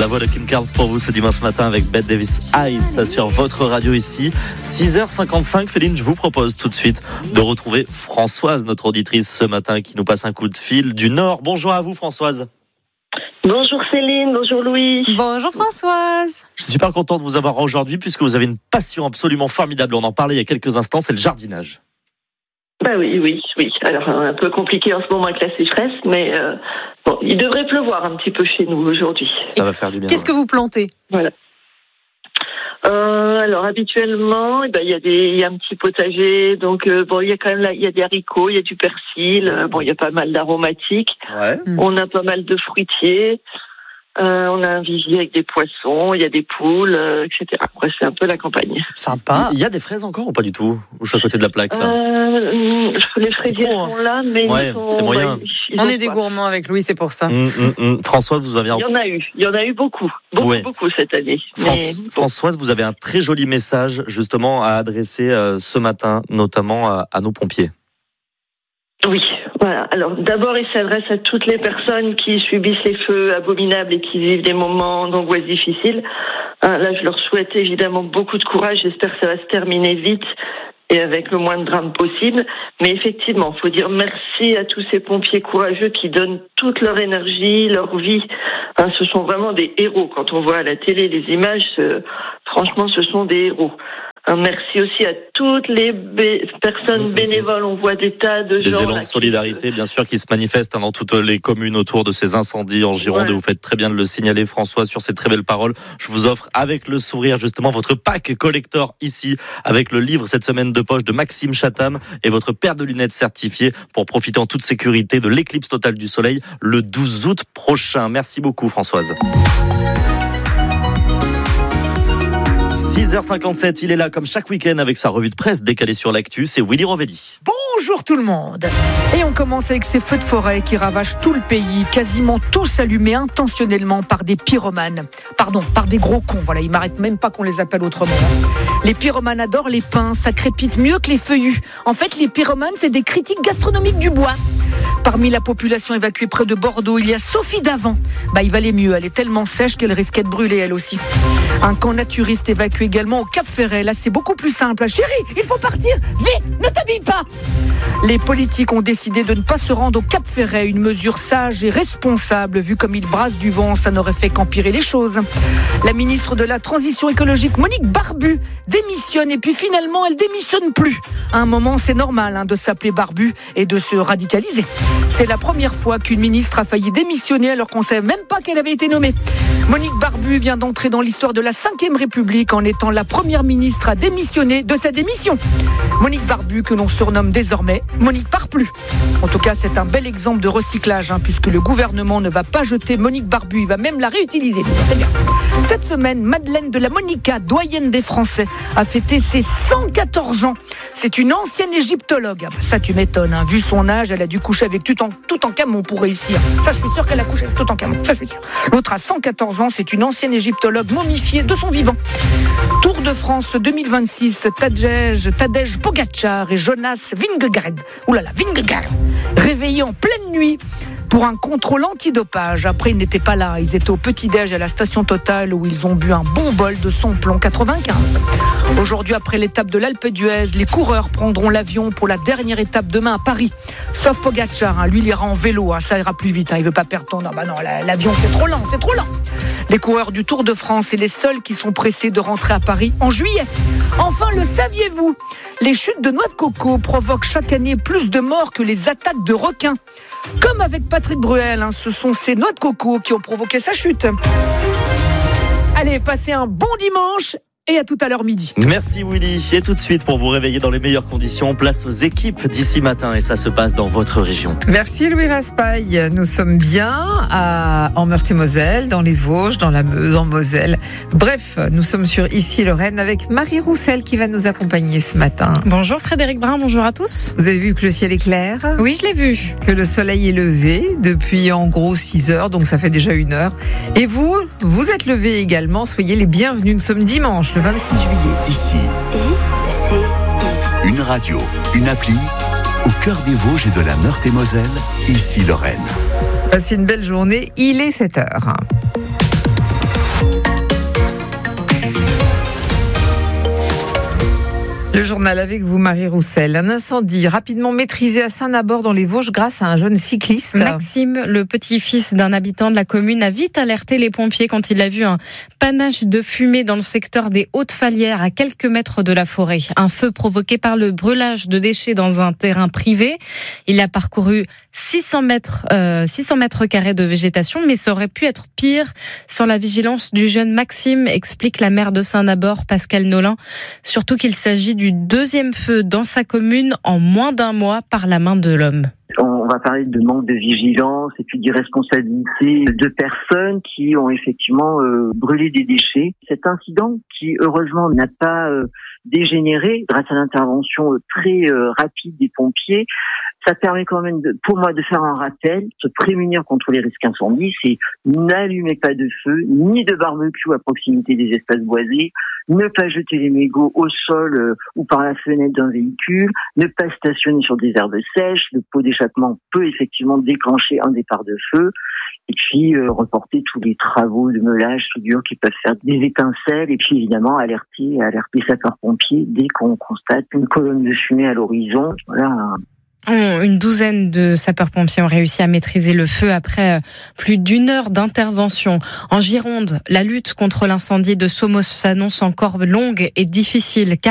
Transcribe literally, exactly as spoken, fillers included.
la voix de Kim Carnes pour vous ce dimanche matin avec Bette Davis Eyes sur votre radio ici. six heures cinquante-cinq, Féline, je vous propose tout de suite de retrouver Françoise, notre auditrice ce matin qui nous passe un coup de fil du Nord. Bonjour à vous Françoise. Bonjour Céline, bonjour Louis. Bonjour Françoise. Je suis super content de vous avoir aujourd'hui puisque vous avez une passion absolument formidable. On en parlait il y a quelques instants, c'est le jardinage. Bah oui, oui, oui. Alors un peu compliqué en ce moment avec la sécheresse, mais euh, bon, il devrait pleuvoir un petit peu chez nous aujourd'hui. Ça va faire du bien. Qu'est-ce que vous plantez ? Voilà. Euh, alors habituellement, eh ben il y a des, il y a un petit potager, donc euh, bon, il y a quand même là, il y a des haricots, il y a du persil, euh, bon, il y a pas mal d'aromatiques. Ouais. On a pas mal de fruitiers. Euh, on a un vivier avec des poissons, il y a des poules, euh, et cetera. Après, c'est un peu la campagne. Sympa. Il y a des fraises encore ou pas du tout ? Ou je suis à côté de la plaque là. euh, Les fraisiers sont là, mais ouais, ils sont, c'est moyen. Ouais, ils on est des pas. gourmands avec Louis, c'est pour ça. Mmh, mmh, mmh. Françoise, vous avez un... Il y en a eu, il y en a eu beaucoup, beaucoup, ouais. beaucoup cette année. Fran- mais, bon. Françoise, vous avez un très joli message justement à adresser euh, ce matin, notamment à, à nos pompiers. Oui, voilà. Alors d'abord, il s'adresse à toutes les personnes qui subissent les feux abominables et qui vivent des moments d'angoisse difficiles. Hein, là, je leur souhaite évidemment beaucoup de courage. J'espère que ça va se terminer vite et avec le moins de drames possible. Mais effectivement, il faut dire merci à tous ces pompiers courageux qui donnent toute leur énergie, leur vie. Hein, ce sont vraiment des héros. Quand on voit à la télé les images, euh, franchement, ce sont des héros. Merci aussi à toutes les bé- personnes bénévoles. On voit des tas de des gens. Des élans de solidarité, bien sûr, qui se manifestent hein, dans toutes les communes autour de ces incendies en Gironde. Ouais. Et vous faites très bien de le signaler, François, sur ces très belles paroles. Je vous offre avec le sourire, justement, votre pack collector ici, avec le livre cette semaine de poche de Maxime Chatham et votre paire de lunettes certifiées pour profiter en toute sécurité de l'éclipse totale du soleil le douze août prochain. Merci beaucoup, Françoise. six heures cinquante-sept, il est là comme chaque week-end avec sa revue de presse décalée sur l'actu, c'est Willy Rovelli. Bonjour tout le monde. Et on commence avec ces feux de forêt qui ravagent tout le pays, quasiment tous allumés intentionnellement par des pyromanes. Pardon, par des gros cons, voilà, ils m'arrêtent même pas qu'on les appelle autrement. Les pyromanes adorent les pins, ça crépite mieux que les feuillus. En fait, les pyromanes, c'est des critiques gastronomiques du bois. Parmi la population évacuée près de Bordeaux, il y a Sophie Davant. Bah, il valait mieux, elle est tellement sèche qu'elle risquait de brûler elle aussi. Un camp naturiste évacué également au Cap-Ferret. Là, c'est beaucoup plus simple. Chérie, il faut partir. Vite, ne t'habille pas. Les politiques ont décidé de ne pas se rendre au Cap-Ferret. Une mesure sage et responsable. Vu comme il brasse du vent, ça n'aurait fait qu'empirer les choses. La ministre de la Transition écologique, Monique Barbu, démissionne. Et puis finalement, elle démissionne plus. À un moment, c'est normal hein, de s'appeler Barbu et de se radicaliser. C'est la première fois qu'une ministre a failli démissionner alors qu'on ne savait même pas qu'elle avait été nommée. Monique Barbu vient d'entrer dans l'histoire de la cinquième République en étant la première ministre à démissionner de sa démission. Monique Barbu, que l'on surnomme désormais Monique Parplu. En tout cas, c'est un bel exemple de recyclage, hein, puisque le gouvernement ne va pas jeter Monique Barbu, il va même la réutiliser. C'est bien. Cette semaine, Madeleine de la Monica, doyenne des Français, a fêté ses cent quatorze ans. C'est une ancienne égyptologue. Ah bah ça, tu m'étonnes. Hein. Vu son âge, elle a dû coucher avec tout en, tout en camon pour réussir. Ça, je suis sûr qu'elle a couché avec tout en camon. Ça, je suis sûr. L'autre a cent quatorze ans. C'est une ancienne égyptologue momifiée de son vivant. Tour de France deux mille vingt-six. Tadej, Tadej Pogacar et Jonas Vingegaard. Ouh là là, Vingegaard. Réveillés en pleine nuit pour un contrôle antidopage. Après, ils n'étaient pas là. Ils étaient au petit-déj à la station Total où ils ont bu un bon bol de Samplon quatre-vingt-quinze. Aujourd'hui, après l'étape de l'Alpe d'Huez, les coureurs prendront l'avion pour la dernière étape demain à Paris. Sauf Pogacar, hein. Lui, il ira en vélo. Hein. Ça ira plus vite. Hein. Il ne veut pas perdre ton... Non, bah non, l'avion, c'est trop lent, c'est trop lent. Les coureurs du Tour de France sont les seuls qui sont pressés de rentrer à Paris en juillet. Enfin, le saviez-vous ? Les chutes de noix de coco provoquent chaque année plus de morts que les attaques de requins. Comme avec Patrick Bruel, hein, ce sont ces noix de coco qui ont provoqué sa chute. Allez, passez un bon dimanche et à tout à l'heure midi. Merci Willy. Et tout de suite, pour vous réveiller dans les meilleures conditions, place aux équipes d'ici matin et ça se passe dans votre région. Merci Louis Raspail. Nous sommes bien à, en Meurthe-et-Moselle, dans les Vosges, dans la Meuse, en Moselle. Bref, nous sommes sur Issy-Lorraine avec Marie Roussel qui va nous accompagner ce matin. Bonjour Frédéric Brun, bonjour à tous. Vous avez vu que le ciel est clair ? Oui, je l'ai vu. Que le soleil est levé depuis en gros six heures, donc ça fait déjà une heure. Et vous, vous êtes levés également, soyez les bienvenus. Nous sommes dimanche, le vingt-six juillet. Ici, I C I. Une radio, une appli, au cœur des Vosges et de la Meurthe-et-Moselle, Issy-Lorraine. Passez une belle journée, il est sept heures. Le journal avec vous, Marie Roussel. Un incendie rapidement maîtrisé à Saint-Nabord dans les Vosges grâce à un jeune cycliste. Maxime, le petit-fils d'un habitant de la commune, a vite alerté les pompiers quand il a vu un panache de fumée dans le secteur des Hautes-Falières, à quelques mètres de la forêt. Un feu provoqué par le brûlage de déchets dans un terrain privé. Il a parcouru six cents mètres, euh, six cents mètres carrés de végétation, mais ça aurait pu être pire sans la vigilance du jeune Maxime, explique la maire de Saint-Nabord, Pascal Nolin. Surtout qu'il s'agit du deuxième feu dans sa commune en moins d'un mois par la main de l'homme. On va parler de manque de vigilance et puis d'irresponsabilité de personnes qui ont effectivement euh, brûlé des déchets. Cet incident qui heureusement n'a pas euh, dégénéré grâce à l'intervention euh, très euh, rapide des pompiers, ça permet quand même de, pour moi de faire un rappel, se prémunir contre les risques incendies, c'est n'allumez pas de feu, ni de barbecue à proximité des espaces boisés, ne pas jeter les mégots au sol euh, ou par la fenêtre d'un véhicule, ne pas stationner sur des herbes sèches, le pot d'échappement peut effectivement déclencher un départ de feu, et puis euh, reporter tous les travaux de meulage, soudure qui peuvent faire des étincelles, et puis évidemment alerter, alerter sapeurs-pompiers dès qu'on constate une colonne de fumée à l'horizon. Voilà. Une douzaine de sapeurs-pompiers ont réussi à maîtriser le feu après plus d'une heure d'intervention. En Gironde, la lutte contre l'incendie de Somos s'annonce encore longue et difficile.